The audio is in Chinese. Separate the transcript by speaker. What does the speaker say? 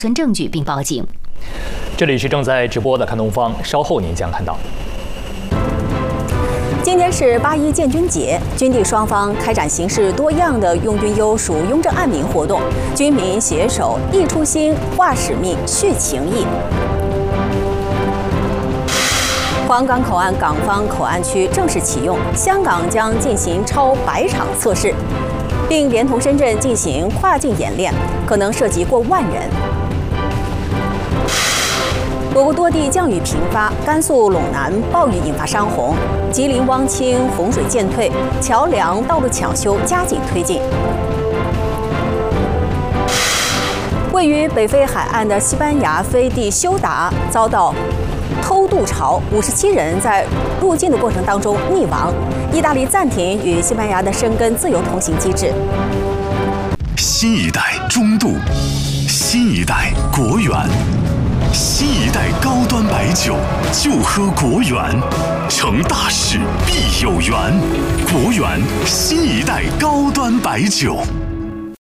Speaker 1: 存证据并报警。
Speaker 2: 这里是正在直播的看东方，稍后您将看到。
Speaker 3: 今天是8·1建军节，军地双方开展形式多样的拥军优属拥证暗名活动，军民携手，一初心，化使命，续情谊。黄冈口岸港方口岸区正式启用，香港将进行超100场测试，并连同深圳进行跨境演练，可能涉及过万人。我国多地降雨频发，甘肃陇南暴雨引发山洪，吉林汪清洪水渐退，桥梁道路抢修加紧推进。位于北非海岸的西班牙飞地休达遭到偷渡潮，57人在入境的过程当中溺亡。意大利暂停与西班牙的申根自由同行机制。
Speaker 4: 新一代中度，新一代国源，新一代高端白酒就喝国源，成大事必有缘。国源新一代高端白酒。